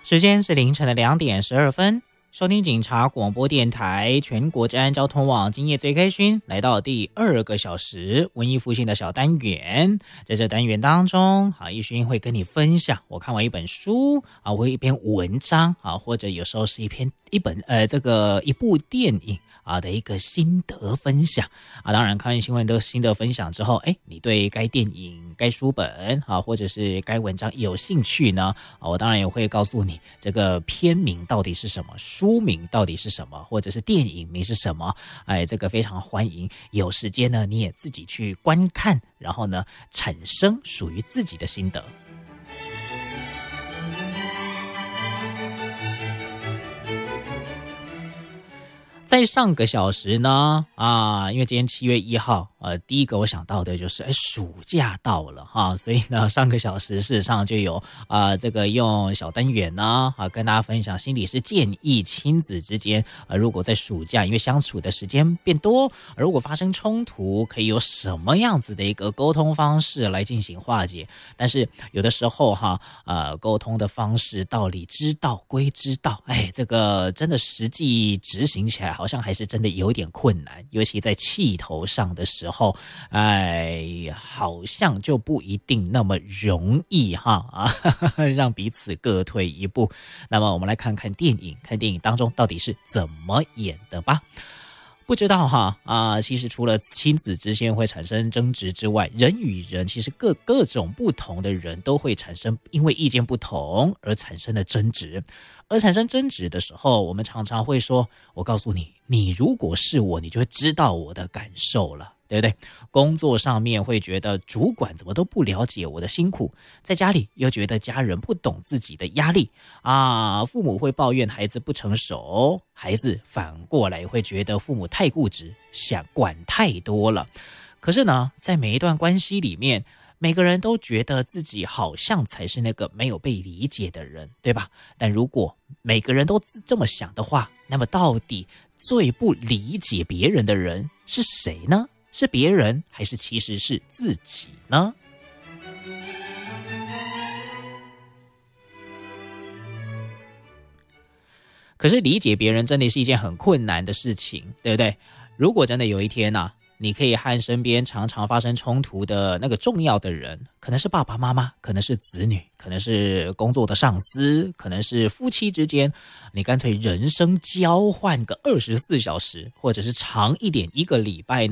时间是凌晨的2:12，收听警察广播电台全国治安交通网，今夜最开勋，来到第2个小时文艺复兴的小单元。在这单元当中，一勋会跟你分享我看完一本书我会一篇文章或者有时候是一部电影的一个心得分享当然看完新闻的心得分享之后，你对该电影、该书本或者是该文章有兴趣呢我当然也会告诉你这个片名到底是什么，书名到底是什么，或者是电影名是什么。这个非常欢迎有时间呢你也自己去观看，然后呢产生属于自己的心得。在上个小时呢因为今天7月1号第一个我想到的就是暑假到了所以呢上个小时事实上就有这个用小单元呢跟大家分享心理师建议亲子之间如果在暑假因为相处的时间变多，如果发生冲突可以有什么样子的一个沟通方式来进行化解。但是有的时候沟通的方式道理知道归知道，这个真的实际执行起来好像还是真的有点困难，尤其在气头上的时候好像就不一定那么容易让彼此各退一步。那么我们来看看电影，看电影当中到底是怎么演的吧。不知道其实除了亲子之间会产生争执之外，人与人其实各种不同的人都会产生因为意见不同而产生的争执。而产生争执的时候，我们常常会说，我告诉你，你如果是我，你就会知道我的感受了，对不对？工作上面会觉得主管怎么都不了解我的辛苦，在家里又觉得家人不懂自己的压力父母会抱怨孩子不成熟，孩子反过来会觉得父母太固执，想管太多了。可是呢，在每一段关系里面，每个人都觉得自己好像才是那个没有被理解的人，对吧？但如果每个人都这么想的话，那么到底最不理解别人的人是谁呢？是别人，还是其实是自己呢？可是理解别人真的是一件很困难的事情，对不对？如果真的有一天你可以和身边常常发生冲突的那个重要的人，可能是爸爸妈妈，可能是子女，可能是工作的上司，可能是夫妻之间，你干脆人生交换个24小时，或者是长一点1个礼拜